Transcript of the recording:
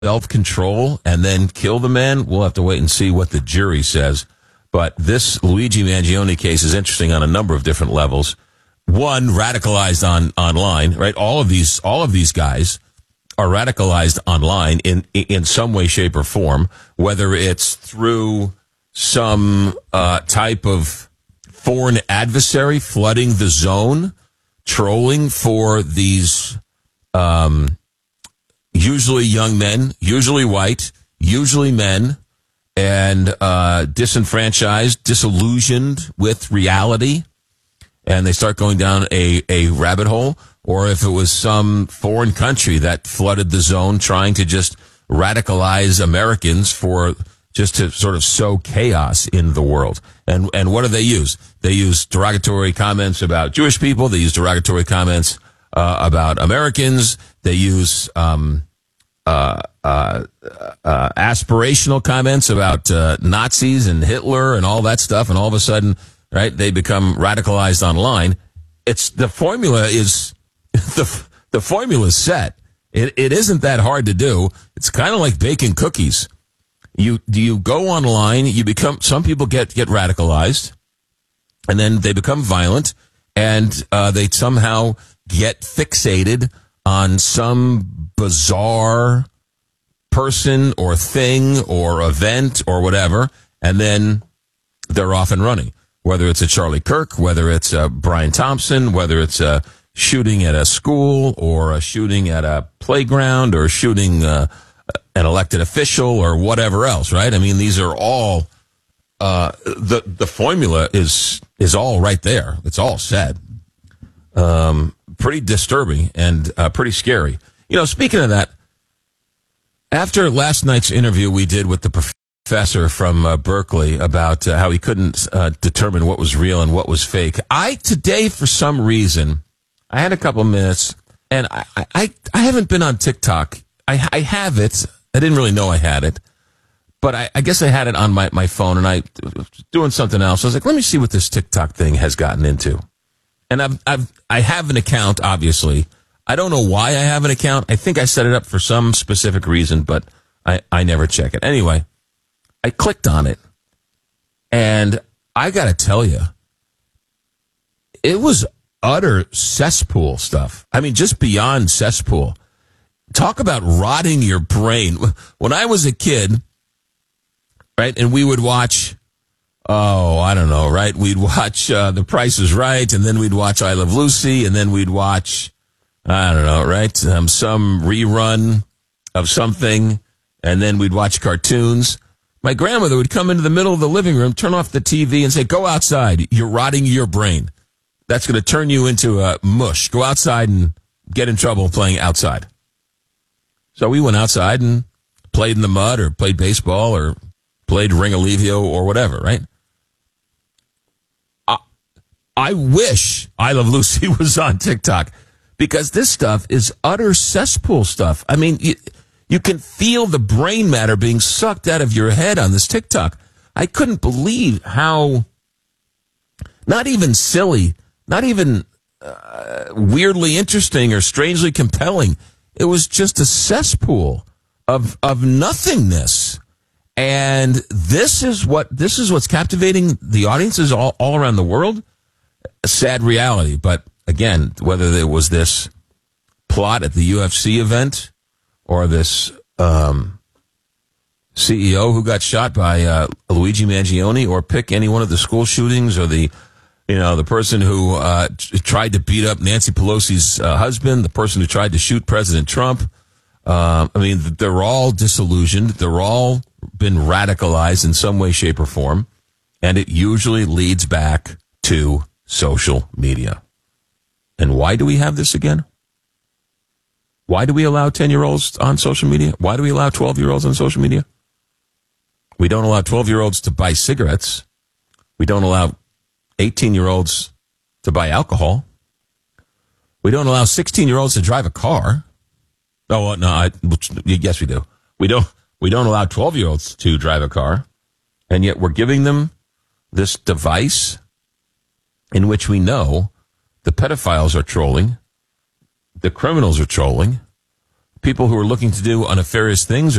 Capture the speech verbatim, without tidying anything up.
self-control and then kill the man? We'll have to wait and see what the jury says. But this Luigi Mangione case is interesting on a number of different levels. One, radicalized on online, right? All of these, all of these guys are radicalized online in in some way, shape, or form, whether it's through some uh, type of foreign adversary flooding the zone, trolling for these um, usually young men, usually white, usually men, and uh, disenfranchised, disillusioned with reality, and they start going down a, a rabbit hole. Or if it was some foreign country that flooded the zone trying to just radicalize Americans for just to sort of sow chaos in the world. And and what do they use? They use derogatory comments about Jewish people. They use derogatory comments uh, about Americans. They use um, uh, uh, uh, aspirational comments about uh, Nazis and Hitler and all that stuff. And all of a sudden, right, they become radicalized online. It's the formula is... The the formula is set. It it isn't that hard to do. It's kind of like baking cookies. You you go online. You become some people get get radicalized, and then they become violent, and uh, they somehow get fixated on some bizarre person or thing or event or whatever, and then they're off and running. Whether it's a Charlie Kirk, whether it's a Brian Thompson, whether it's a shooting at a school or a shooting at a playground or shooting uh, an elected official or whatever else, right? I mean, these are all, uh, the, the formula is, is all right there. It's all set. Um, pretty disturbing and uh, pretty scary. You know, speaking of that, after last night's interview we did with the professor from uh, Berkeley about uh, how he couldn't uh, determine what was real and what was fake, I today, for some reason, I had a couple minutes, and I, I, I haven't been on TikTok. I, I have it. I didn't really know I had it, but I, I guess I had it on my, my phone, and I was doing something else. I was like, let me see what this TikTok thing has gotten into. And I've, I've, I have an account, obviously. I don't know why I have an account. I think I set it up for some specific reason, but I, I never check it. Anyway, I clicked on it, and I got to tell you, it was utter cesspool stuff. I mean, just beyond cesspool. Talk about rotting your brain. When I was a kid, right, and we would watch, oh, I don't know, right? We'd watch uh, The Price is Right, and then we'd watch I Love Lucy, and then we'd watch, I don't know, right, um, some rerun of something, and then we'd watch cartoons. My grandmother would come into the middle of the living room, turn off the T V, and say, go outside. You're rotting your brain. That's going to turn you into a mush. Go outside and get in trouble playing outside. So we went outside and played in the mud or played baseball or played Ring Alivio or whatever, right? I, I wish I Love Lucy was on TikTok because this stuff is utter cesspool stuff. I mean, you, you can feel the brain matter being sucked out of your head on this TikTok. I couldn't believe how not even silly, not even uh, weirdly interesting or strangely compelling. It was just a cesspool of of nothingness. And this is what this is what's captivating the audiences all, all around the world. A sad reality. But again, whether there was this plot at the U F C event or this um, C E O who got shot by uh, Luigi Mangione, or pick any one of the school shootings, or the You know, the person who uh, t- tried to beat up Nancy Pelosi's uh, husband, the person who tried to shoot President Trump. Uh, I mean, they're all disillusioned. They're all been radicalized in some way, shape, or form. And it usually leads back to social media. And why do we have this again? Why do we allow ten-year-olds on social media? Why do we allow twelve-year-olds on social media? We don't allow twelve-year-olds to buy cigarettes. We don't allow eighteen-year-olds to buy alcohol. We don't allow sixteen-year-olds to drive a car. Oh, no, I, yes, we do. We don't, we don't allow twelve-year-olds to drive a car, and yet we're giving them this device in which we know the pedophiles are trolling, the criminals are trolling, people who are looking to do nefarious things